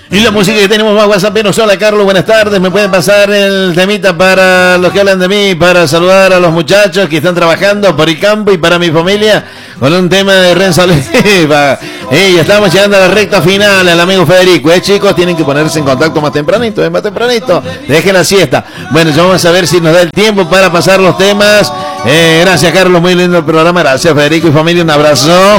Y la música que tenemos más WhatsApp. Hola Carlos, buenas tardes. ¿Me pueden pasar el temita para los que hablan de mí? Para saludar a los muchachos que están trabajando por el campo y para mi familia. Con un tema de Renzo Oliva. Ya estamos llegando a la recta final, el amigo Federico. Chicos, tienen que ponerse en contacto más tempranito, más tempranito. Dejen la siesta. Bueno, ya vamos a ver si nos da el tiempo para pasar los temas. Gracias Carlos, muy lindo el programa. Gracias Federico y familia, un abrazo.